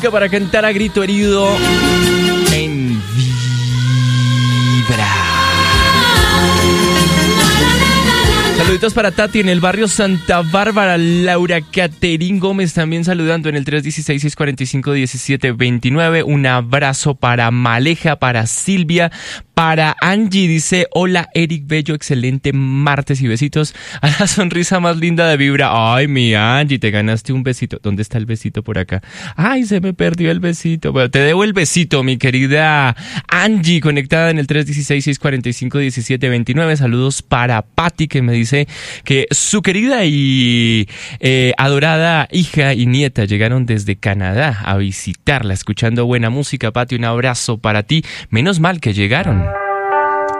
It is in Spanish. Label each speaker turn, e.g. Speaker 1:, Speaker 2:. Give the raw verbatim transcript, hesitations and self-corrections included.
Speaker 1: música para cantar a grito herido en Vibra. Saluditos para Tati en el barrio Santa Bárbara. Laura Caterín Gómez también saludando en el tres uno seis, seis cuatro cinco, uno siete dos nueve. Un abrazo para Maleja, para Silvia, para Angie. Dice: hola Eric Bello, excelente martes y besitos a la sonrisa más linda de Vibra. Ay, mi Angie, te ganaste un besito. ¿Dónde está el besito? Por acá. Ay, se me perdió el besito. Bueno, te debo el besito, mi querida Angie, conectada en el tres uno seis, seis cuatro cinco, uno siete dos nueve. Saludos para Patti, que me dice que su querida y eh, adorada hija y nieta llegaron desde Canadá a visitarla, escuchando buena música. Patti, un abrazo para ti. Menos mal que llegaron.